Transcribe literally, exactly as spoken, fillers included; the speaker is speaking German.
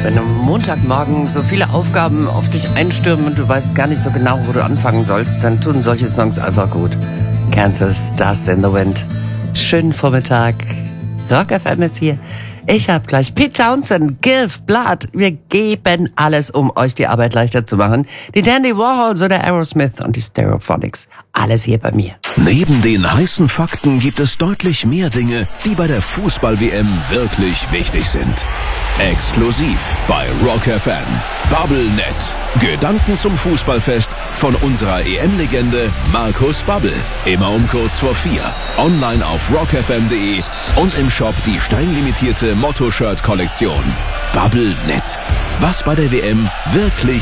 Wenn am Montagmorgen so viele Aufgaben auf dich einstürmen und du weißt gar nicht so genau, wo du anfangen sollst, dann tun solche Songs einfach gut. Kansas, Dust in the Wind. Schönen Vormittag. Rock F M ist hier. Ich hab gleich Pete Townsend, Give Blood. Wir geben alles, um euch die Arbeit leichter zu machen. Die Dandy Warhols oder Aerosmith und die Stereophonics. Alles hier bei mir. Neben den heißen Fakten gibt es deutlich mehr Dinge, die bei der Fußball-W M wirklich wichtig sind. Exklusiv bei Rock F M. Bubblenet. Gedanken zum Fußballfest von unserer E M-Legende Markus Babbel. Immer um kurz vor vier. Online auf rock f m punkt de und im Shop die steinlimitierte Motto-Shirt-Kollektion. Bubblenet. Was bei der W M wirklich